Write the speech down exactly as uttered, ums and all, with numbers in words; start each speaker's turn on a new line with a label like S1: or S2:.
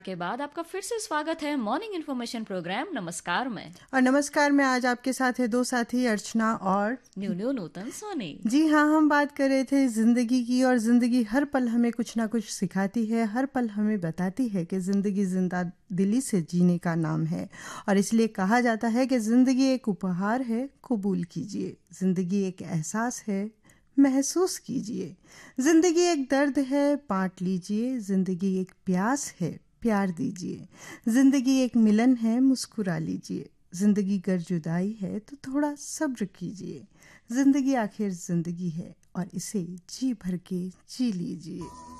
S1: के बाद आपका फिर से स्वागत है मॉर्निंग इन्फॉर्मेशन प्रोग्राम नमस्कार में।
S2: और नमस्कार में आज आपके साथ है दो साथी अर्चना और
S1: न्यू न्यू नूतन सोनी।
S2: जी हाँ, हम बात कर रहे थे ज़िंदगी की। और ज़िंदगी हर पल हमें कुछ ना कुछ सिखाती है, हर पल हमें बताती है कि ज़िंदगी जिंदा दिली से जीने का नाम है। और इसलिए कहा जाता है कि ज़िंदगी एक उपहार है, कबूल कीजिए। ज़िंदगी एक एहसास है, महसूस कीजिए। ज़िंदगी एक दर्द है, बांट लीजिए। ज़िंदगी एक प्यास है, प्यार दीजिए। ज़िंदगी एक मिलन है, मुस्कुरा लीजिए। ज़िंदगी गर जुदाई है तो थोड़ा सब्र कीजिए। ज़िंदगी आखिर ज़िंदगी है और इसे जी भर के जी लीजिए।